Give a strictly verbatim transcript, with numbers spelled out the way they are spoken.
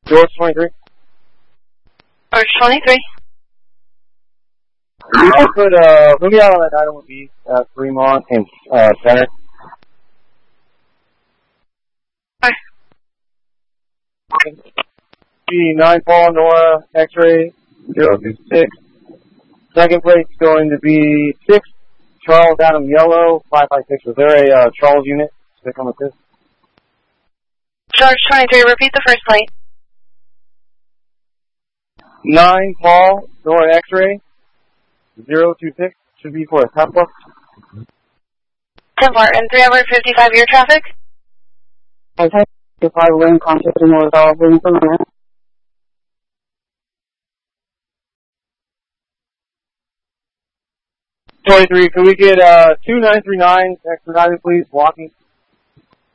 George twenty-three. George twenty-three. You can put, uh, put me out on that nine one B at Fremont and, uh, Center. Okay. G nine Paul Nora X-ray zero two six. Second plate's going to be six Charles Adam Yellow five five six. Was there a uh, Charles unit to come with this? George twenty-three, repeat the first plate. nine Paul Nora X-ray zero two six. Should be for a Tesla. ten four, and three over fifty-five year traffic? I type the five wind contact and more all wind from there. twenty-three, can we get uh, two nine three nine expedited, please, walking?